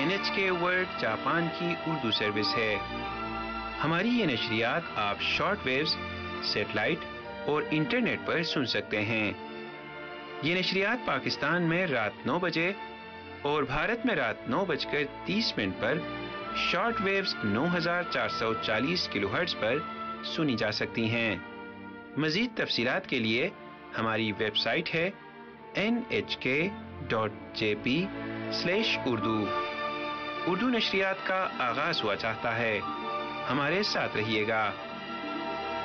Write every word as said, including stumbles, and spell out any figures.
N H के world Japan की Urdu service है। हमारी ये नशरियात आप शॉर्ट वेव्स, सेटेलाइट और इंटरनेट पर सुन सकते हैं। ये नशरियात पाकिस्तान में रात नौ बजे और भारत में रात नौ बजकर तीस मिनट पर शॉर्ट वेव्स नौ हज़ार चार सौ चालीस किलोहर्ट्ज़ पर सुनी जा सकती हैं। मज़ीद तफसीलात के लिए हमारी वेबसाइट है एन एच के dot J P slash Urdu. Urdu नशरियात का आगाज़ हुआ चाहता है, हमारे साथ रहिएगा।